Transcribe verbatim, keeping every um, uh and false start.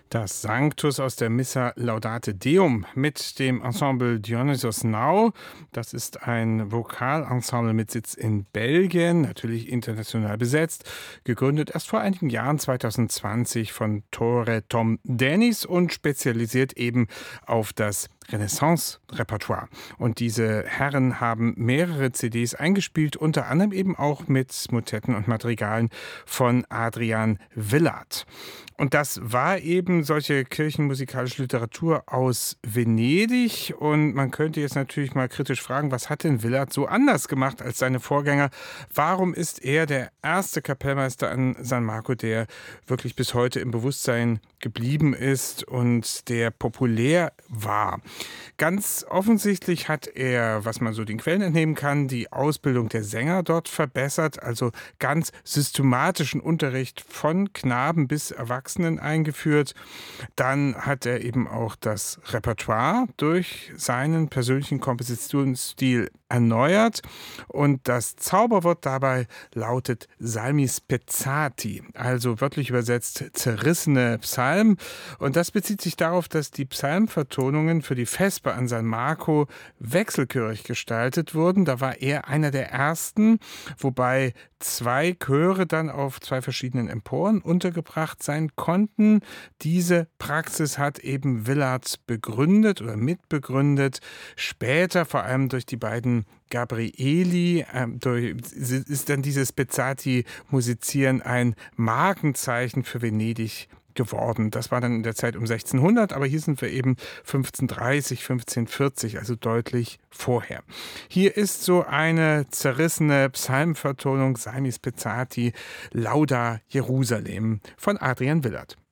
Das Sanctus aus der Missa Laudate Deum mit dem Ensemble Dionysos Now. Das ist ein Vokalensemble mit Sitz in Belgien, natürlich international besetzt, gegründet erst vor einigen Jahren, zwanzig zwanzig, von Tore Tom Dennis und spezialisiert eben auf das Renaissance-Repertoire. Und diese Herren haben mehrere C Ds eingespielt, unter anderem eben auch mit Motetten und Madrigalen von Adrian Willaert. Und das war eben solche kirchenmusikalische Literatur aus Venedig. Und man könnte jetzt natürlich mal kritisch fragen, was hat denn Willaert so anders gemacht als seine Vorgänger? Warum ist er der erste Kapellmeister an San Marco, der wirklich bis heute im Bewusstsein geblieben ist und der populär war? Ganz offensichtlich hat er, was man so den Quellen entnehmen kann, die Ausbildung der Sänger dort verbessert, also ganz systematischen Unterricht von Knaben bis Erwachsenen eingeführt. Dann hat er eben auch das Repertoire durch seinen persönlichen Kompositionsstil erneuert und das Zauberwort dabei lautet Salmi spezzati, also wörtlich übersetzt zerrissene Psalmen, und das bezieht sich darauf, dass die Psalmvertonungen für die Vesper an San Marco wechselchörig gestaltet wurden. Da war er einer der ersten, wobei zwei Chöre dann auf zwei verschiedenen Emporen untergebracht sein konnten. Diese Praxis hat eben Willaert begründet oder mitbegründet. Später, vor allem durch die beiden Gabrieli, äh, durch, ist dann dieses Spezzati-Musizieren ein Markenzeichen für Venedig geworden. Das war dann in der Zeit um sechzehnhundert, aber hier sind wir eben fünfzehnhundertdreißig, fünfzehnhundertvierzig, also deutlich vorher. Hier ist so eine zerrissene Psalmvertonung Salmi spezzati, Lauda Jerusalem von Adrian Willaert.